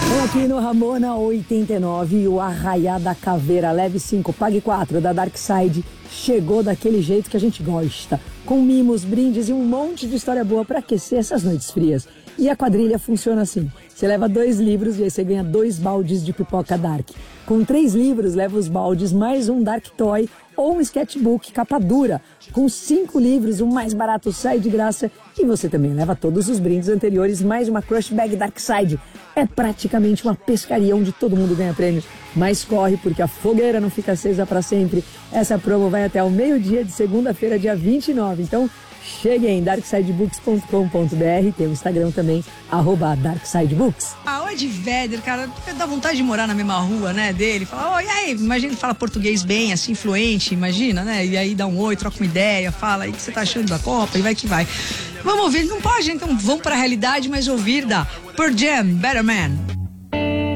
Aqui no Ramona 89, o Arraiá da Caveira, leve 5, pague 4 da Dark Side, chegou daquele jeito que a gente gosta, com mimos, brindes e um monte de história boa para aquecer essas noites frias. E a quadrilha funciona assim, você leva 2 livros e aí você ganha 2 baldes de pipoca Dark. Com 3 livros, leva os baldes mais um Dark Toy ou um sketchbook capa dura. Com 5 livros, o mais barato sai de graça e você também leva todos os brindes anteriores, mais uma Crush Bag Dark Side. É praticamente uma pescaria onde todo mundo ganha prêmio. Mas corre, porque a fogueira não fica acesa para sempre. Essa promo vai até o meio-dia de segunda-feira, dia 29. Então, chegue em darksidebooks.com.br. Tem o Instagram também, @darksidebooks. O Ed Vedder, cara, dá vontade de morar na mesma rua, né, dele. Fala, e aí, imagina, ele fala português bem, assim, fluente, imagina, né? E aí dá um oi, troca uma ideia, fala aí o que você tá achando da Copa e vai que vai. Vamos ouvir, não pode, então vamos pra realidade, mas ouvir da Pearl Jam, Better Man.